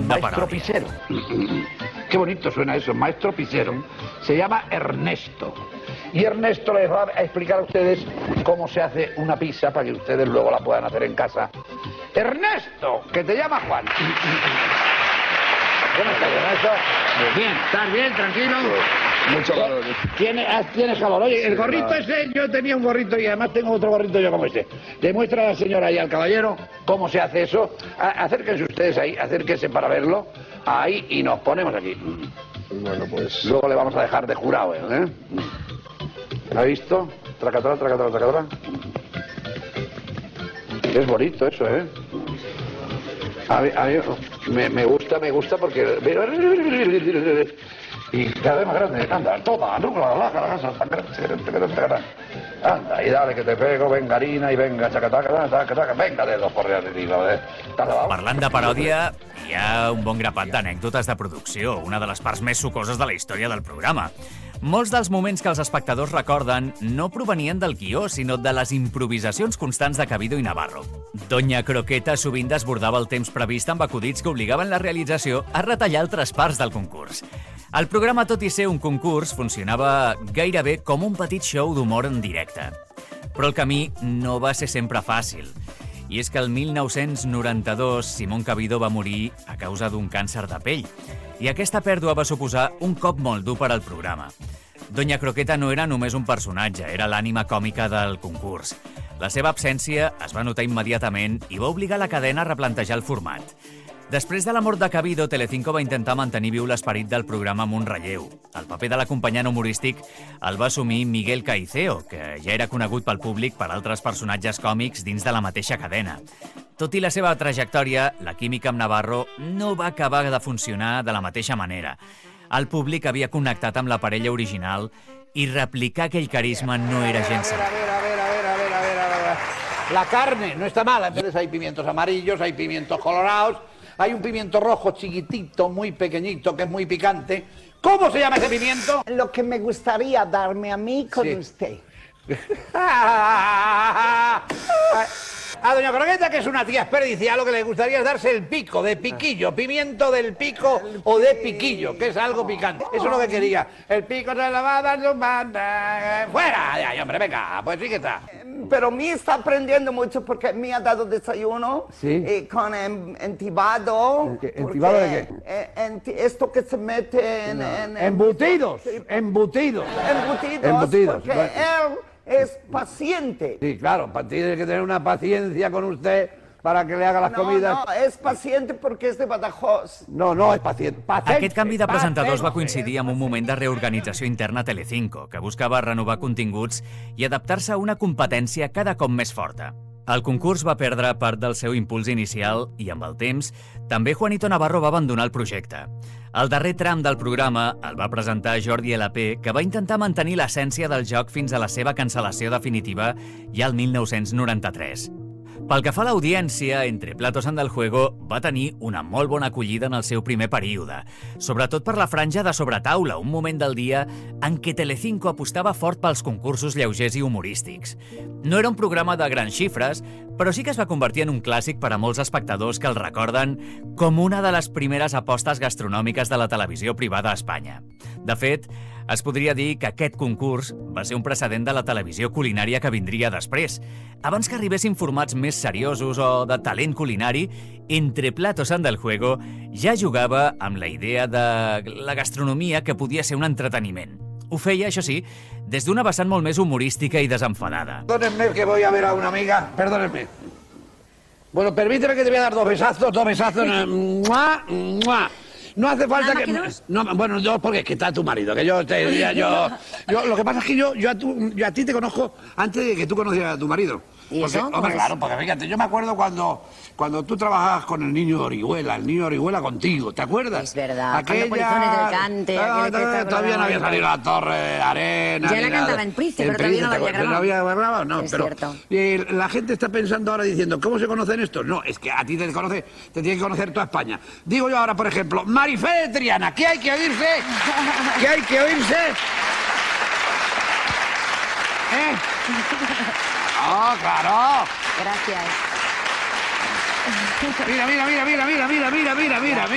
Parlanda maestro Parodia. pisero. Qué bonito suena eso, maestro pisero. Se llama Ernesto. Y Ernesto les va a explicar a ustedes cómo se hace una pizza para que ustedes luego la puedan hacer en casa. Ernesto, que te llama Juan. ¿Cómo estás, Ernesto? Bien, ¿estás bien? ¿Tranquilo? Mucho calor. ¿Tienes calor? Oye, el gorrito ese, yo tenía un gorrito y además tengo otro gorrito yo como ese. Demuestra a la señora y al caballero cómo se hace eso. Acérquense ustedes ahí, acérquense para verlo. Ahí, y nos ponemos aquí. Bueno, pues... Luego le vamos a dejar de jurado, ¿eh? ¿Ha visto? Tracatara, tracatara, tracatara. Es bonito eso, ¿eh? A mí me gusta porque... Y cada vez más grande. Anda, toma, anda, y dale que te pego, venga harina, y venga chacataca, venga dedos por arriba, ¿eh? Parlant de paròdia, hi ha un bon grapat d'anècdotes de producció, una de les parts més sucoses de la història del programa. Molts dels moments que els espectadors recorden no provenien del guió, sinó de les improvisacions constants de Cabido i Navarro. Doña Croqueta sovint desbordava el temps previst amb acudits que obligaven la realització a retallar altres parts del concurs. El programa, tot i ser un concurs, funcionava gairebé com un petit show d'humor en directe. Però el camí no va ser sempre fàcil. I és que el 1992 Simón Cabido va morir a causa d'un càncer de pell. I aquesta pèrdua va suposar un cop molt dur per al programa. Doña Croqueta no era només un personatge, era l'ànima còmica del concurs. La seva absència es va notar immediatament i va obligar la cadena a replantejar el format. Després de la mort de Cabido, Telecinco va intentar mantenir viu l'esperit del programa amb un relleu. El paper de l'acompanyant humorístic el va assumir Miguel Caiceo, que ja era conegut pel públic per altres personatges còmics dins de la mateixa cadena. Tot i la seva trajectòria, la química amb Navarro no va acabar de funcionar de la mateixa manera. El públic havia connectat amb la parella original i replicar aquell carisma no era gens senzill. La carne no está mala. Entonces hay pimientos amarillos, hay pimientos colorados, hay un pimiento rojo chiquitito, muy pequeñito, que es muy picante. ¿Cómo se llama ese pimiento? Lo que me gustaría darme a mí con usted. A doña Croqueta, que es una tía experiencia, lo que le gustaría es darse el pico de piquillo, pimiento del pico o de piquillo, que es algo picante. Eso es lo que quería. El pico se la va a dar su banda. ¡Fuera! Ay, hombre, venga, pues sí que está. Pero me está aprendiendo mucho porque me ha dado desayuno con entibado. ¿Entibado de qué? Esto que se mete en Embutidos, sí. embutidos. Embutidos, porque él es paciente. Sí, claro, tiene que tener una paciencia con usted para que le haga las comidas. No, es paciente porque es de Badajoz. No es paciente. Aquest canvi de presentadors va coincidir amb un moment de reorganització interna a Telecinco, que buscava renovar continguts i adaptar-se a una competència cada cop més forta. El concurs va perdre part del seu impuls inicial i, amb el temps, també Juanito Navarro va abandonar el projecte. El darrer tram del programa el va presentar Jordi LP, que va intentar mantenir l'essència del joc fins a la seva cancel·lació definitiva ja el 1993. Pel que fa a l'audiència, Entre Platos anda el juego va tenir una molt bona acollida en el seu primer període, sobretot per la franja de sobretaula, un moment del dia en què Telecinco apostava fort pels concursos lleugers i humorístics. No era un programa de grans xifres, però sí que es va convertir en un clàssic per a molts espectadors que el recorden com una de les primeres apostes gastronòmiques de la televisió privada a Espanya. De fet, es podria dir que aquest concurs va ser un precedent de la televisió culinària que vindria després. Abans que arribessin formats més seriosos o de talent culinari, Entre Platos anda el juego ja jugava amb la idea de la gastronomia que podia ser un entreteniment. Ho feia, això sí, des d'una vessant molt més humorística i desenfadada. Perdónenme que voy a ver a una amiga, perdónenme. Bueno, permíteme que te voy a dar dos besazos. ¡Mua! ¡Mua! No hace falta que... No, bueno, yo porque es que está tu marido, que yo lo que pasa es que yo a ti te conozco antes de que tú conocieras a tu marido. ¿Y porque, eso? Hombre, claro, porque fíjate, yo me acuerdo cuando tú trabajabas con el niño Orihuela contigo, ¿te acuerdas? Es verdad, con los polizones del Cante. Todavía no había salido la Torre de Arena. Ya la cantaba en Príncipe, pero todavía no la había grabado. ¿No había grabado? No, es pero cierto. La gente está pensando ahora diciendo, ¿cómo se conocen estos? No, es que a ti te tiene que conocer toda España. Digo yo ahora, por ejemplo, Marifé de Triana, ¿qué hay que oírse? ¿Qué hay que oírse? ¡Oh, claro! Gracias. Mira.